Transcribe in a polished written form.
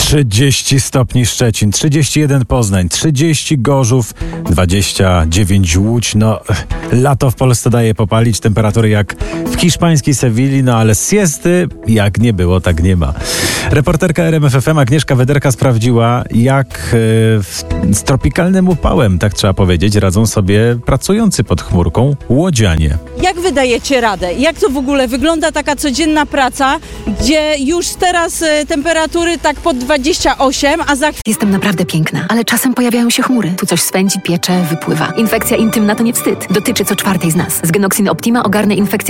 30 stopni Szczecin, 31 Poznań, 30 Gorzów, 29 Łódź. No, lato w Polsce daje popalić, temperatury jak w hiszpańskiej Sewilli, no ale siesty jak nie było, tak nie ma. Reporterka RMF FM Agnieszka Wederka sprawdziła, jak z tropikalnym upałem, tak trzeba powiedzieć, radzą sobie pracujący pod chmurką łodzianie. Jak wy dajecie radę? Jak to w ogóle wygląda taka codzienna praca, gdzie już teraz temperatury tak pod 28, a za chwilę... Jestem naprawdę piękna, ale czasem pojawiają się chmury. Tu coś swędzi, piecze, wypływa. Infekcja intymna to nie wstyd. Dotyczy co czwartej z nas. Z Genoxin Optima ogarnę infekcję